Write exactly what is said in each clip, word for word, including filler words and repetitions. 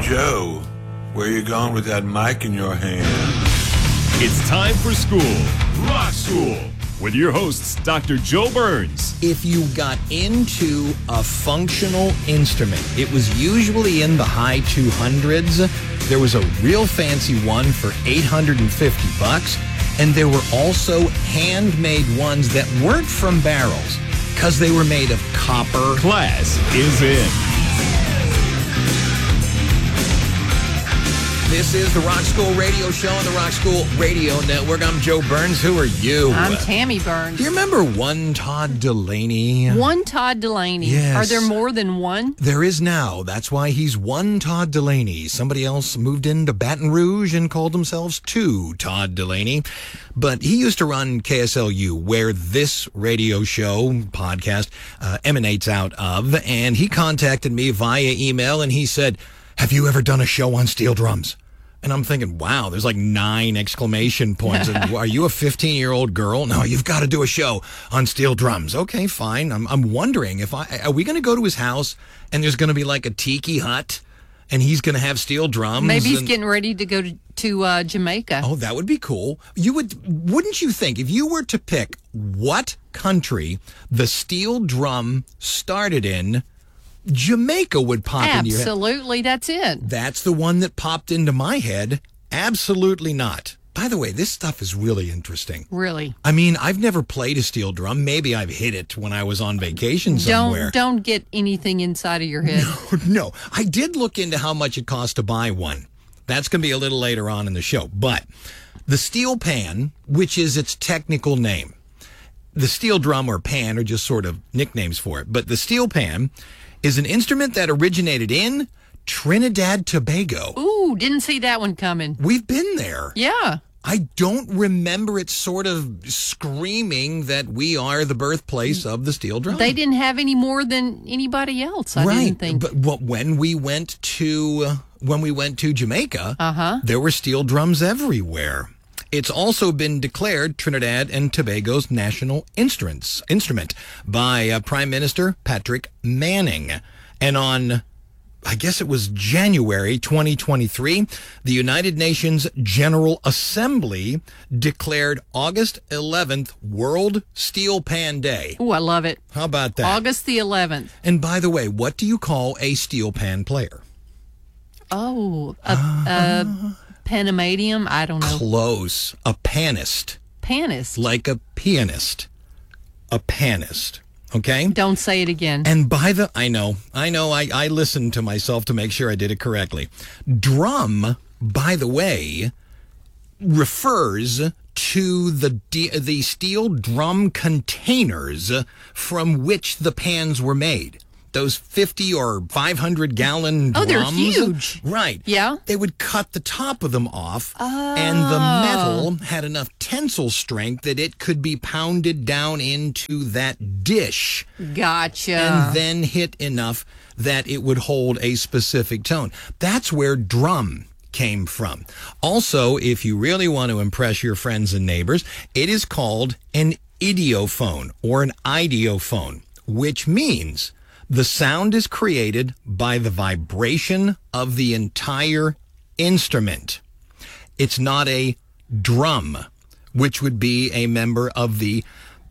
Joe, where you going with that mic in your hand? It's time for school. Rock School. With your hosts, Doctor Joe Burns. If you got into a functional instrument, it was usually in the high two hundreds. There was a real fancy one for eight hundred fifty bucks. And there were also handmade ones that weren't from barrels because they were made of copper. Class is in. This is the Rock School Radio Show on the Rock School Radio Network. I'm Joe Burns. Who are you? I'm Tammy Burns. Do you remember one Todd Delaney? One Todd Delaney. Yes. Are there more than one? There is now. That's why he's one Todd Delaney. Somebody else moved into Baton Rouge and called themselves two Todd Delaney. But he used to run K S L U, where this radio show podcast uh, emanates out of. And he contacted me via email and he said, "Have you ever done a show on steel drums?" And I'm thinking, wow, there's like nine exclamation points. And are you a fifteen-year-old girl? No, you've got to do a show on steel drums. Okay, fine. I'm I'm wondering if I are we going to go to his house and there's going to be like a tiki hut and he's going to have steel drums? Maybe he's and, getting ready to go to, to uh, Jamaica. Oh, that would be cool. You would wouldn't you think if you were to pick what country the steel drum started in? Jamaica would pop into your head. Absolutely, that's it. That's the one that popped into my head. Absolutely not. By the way, this stuff is really interesting. Really? I mean, I've never played a steel drum. Maybe I've hit it when I was on vacation somewhere. Don't don't get anything inside of your head. No, no. I did look into how much it cost to buy one. That's going to be a little later on in the show. But the steel pan, which is its technical name, the steel drum or pan are just sort of nicknames for it. But the steel pan is an instrument that originated in Trinidad Tobago. Ooh, didn't see that one coming. We've been there. Yeah. I don't remember it sort of screaming that we are the birthplace of the steel drum. They didn't have any more than anybody else, I right. didn't think. But well, when we went to uh, when we went to Jamaica, uh-huh. there were steel drums everywhere. It's also been declared Trinidad and Tobago's national instruments, instrument by uh, Prime Minister Patrick Manning. And on, I guess it was January twenty twenty-three, the United Nations General Assembly declared August eleventh World Steel Pan Day. Ooh, I love it. How about that? August the eleventh. And by the way, what do you call a steel pan player? Oh, a... a Panamadium? I don't know. Close. A panist. Panist? Like a pianist. A panist. Okay? Don't say it again. And by the... I know. I know. I, I listened to myself to make sure I did it correctly. Drum, by the way, refers to the the steel drum containers from which the pans were made. Those fifty or five hundred gallon drums. Oh, they're huge. Right. Yeah. They would cut the top of them off, oh. and the metal had enough tensile strength that it could be pounded down into that dish. Gotcha. And then hit enough that it would hold a specific tone. That's where drum came from. Also, if you really want to impress your friends and neighbors, it is called an idiophone or an ideophone, which means the sound is created by the vibration of the entire instrument. It's not a drum, which would be a member of the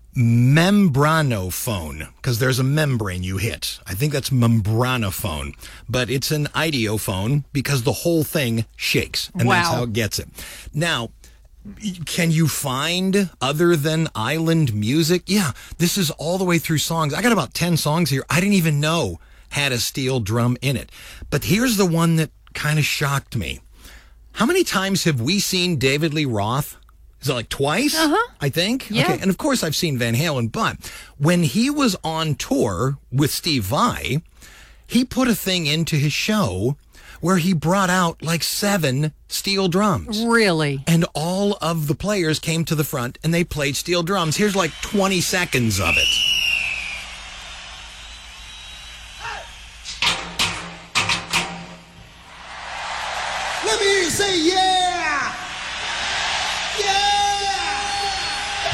membranophone, because there's a membrane you hit. I think that's membranophone, but it's an ideophone because the whole thing shakes, and wow. that's how it gets it. Now, can you find other than island music? Yeah, this is all the way through songs. I got about ten songs here I didn't even know had a steel drum in it. But here's the one that kind of shocked me. How many times have we seen David Lee Roth? Is it like twice? Uh-huh. I think? Yeah. Okay. And of course I've seen Van Halen, but when he was on tour with Steve Vai, he put a thing into his show where he brought out like seven steel drums. Really? And all of the players came to the front and they played steel drums. Here's like twenty seconds of it.